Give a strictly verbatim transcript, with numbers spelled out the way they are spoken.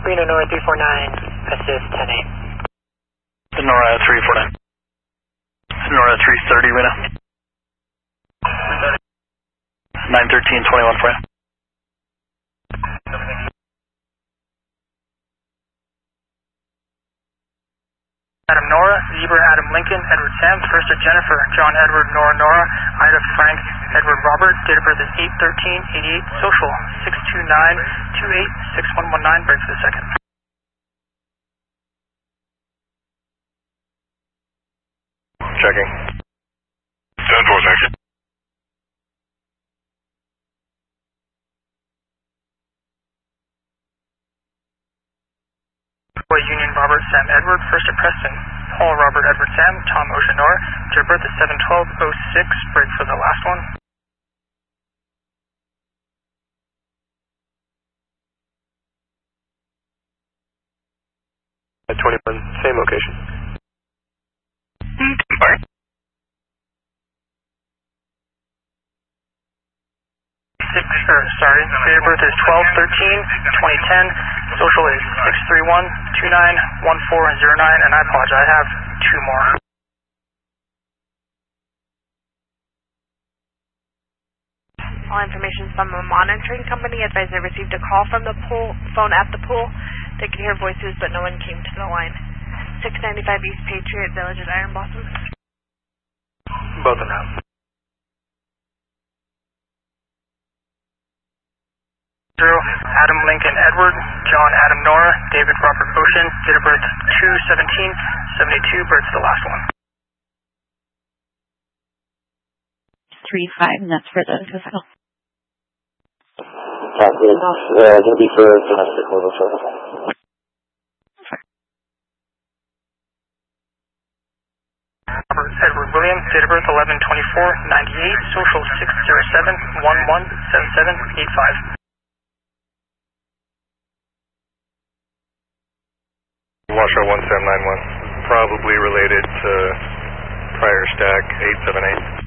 Reno Nora three four nine, assist ten eight. Nora three four nine. Nora three thirty, Reno. nine thirteen twenty-one for you. Adam Nora, Zebra Adam Lincoln, Edward Sam, First of Jennifer, John Edward Nora Nora, Ida Frank, Edward Robert, date of birth is eight thirteen eighty-eight, social six two nine two eight six one one nine, break for the second. Checking. ten four six. Union Robert Sam Edward, First of Preston, Paul Robert Edward Sam, Tom Ocean Nora, date of birth is seven twelve oh six, break for the last one. At twenty-one, same location. Bye. Six, or, sorry, date of birth is twelve thirteen twenty ten, social is six three one two nine one four zero nine, and I apologize, I have two more. All information from a monitoring company. Advised they received a call from the pool, phone at the pool. They could hear voices, but no one came to the line. six ninety-five East Patriot Village at Iron Blossom. Both of them. Adam Lincoln Edward, John Adam Nora, David Robert Ocean, date of birth two seventeen seventy-two, birth the last one. three five, and that's for the hospital. Copy enough. Uh, going to be for domestic mobile service. Robert Edward William, date of birth eleven twenty-four ninety-eight, social six zero seven one one seven seven eight five. Washoe one seven nine one, probably related to prior stack eight seven eight.